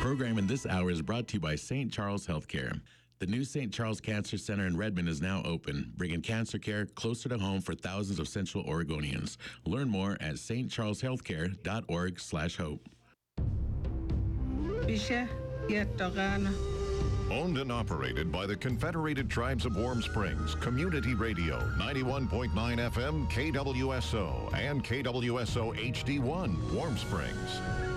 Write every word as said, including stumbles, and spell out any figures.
Program in this hour is brought to you by Saint Charles Healthcare. The new Saint Charles Cancer Center in Redmond is now open, bringing cancer care closer to home for thousands of Central Oregonians. Learn more at s t charles healthcare dot org slash hope. Owned and operated by the Confederated Tribes of Warm Springs, Community Radio, ninety-one point nine F M, K W S O, and K W S O H D one, Warm Springs.